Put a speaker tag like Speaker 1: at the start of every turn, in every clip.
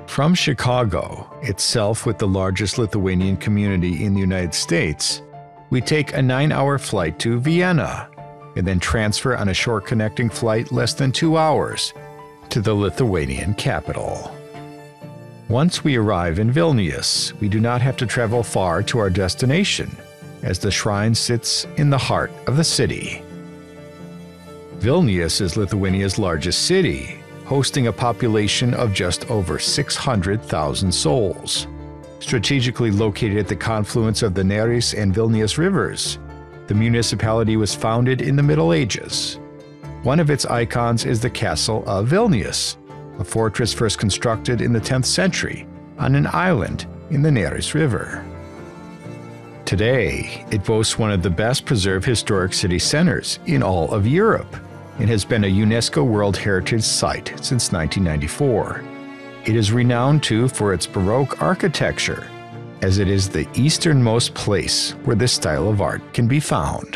Speaker 1: From Chicago, itself with the largest Lithuanian community in the United States, we take a 9-hour flight to Vienna and then transfer on a short connecting flight less than 2 hours to the Lithuanian capital. Once we arrive in Vilnius, we do not have to travel far to our destination, as the shrine sits in the heart of the city. Vilnius is Lithuania's largest city, hosting a population of just over 600,000 souls. Strategically located at the confluence of the Neris and Vilnius rivers, the municipality was founded in the Middle Ages. One of its icons is the Castle of Vilnius, a fortress first constructed in the 10th century on an island in the Neris River. Today, it boasts one of the best preserved historic city centers in all of Europe, and has been a UNESCO World Heritage Site since 1994. It is renowned too for its Baroque architecture, as it is the easternmost place where this style of art can be found.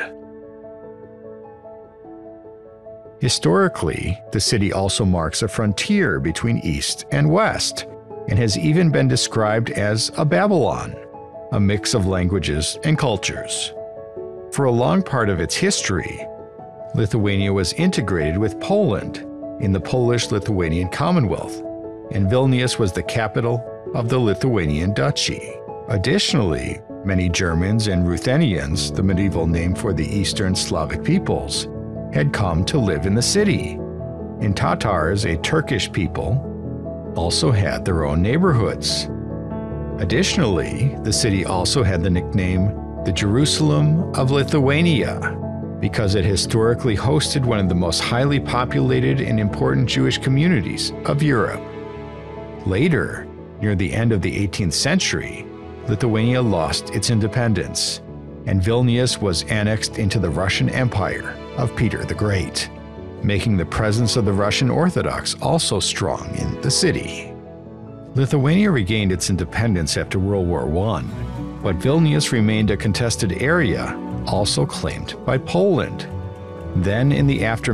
Speaker 1: Historically, the city also marks a frontier between East and West, and has even been described as a Babylon, a mix of languages and cultures. For a long part of its history, Lithuania was integrated with Poland in the Polish-Lithuanian Commonwealth, and Vilnius was the capital of the Lithuanian Duchy. Additionally, many Germans and Ruthenians, the medieval name for the Eastern Slavic peoples, had come to live in the city. And Tatars, a Turkish people, also had their own neighborhoods. Additionally, the city also had the nickname the Jerusalem of Lithuania, because it historically hosted one of the most highly populated and important Jewish communities of Europe. Later, near the end of the 18th century, Lithuania lost its independence, and Vilnius was annexed into the Russian Empire of Peter the Great, making the presence of the Russian Orthodox also strong in the city. Lithuania regained its independence after World War I, but Vilnius remained a contested area, also claimed by Poland. Then, in the aftermath